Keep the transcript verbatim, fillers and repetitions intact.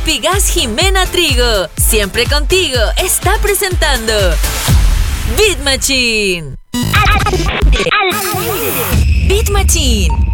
Epigas Jimena Trigo, siempre contigo, está presentando Beat Machine. Beat Machine.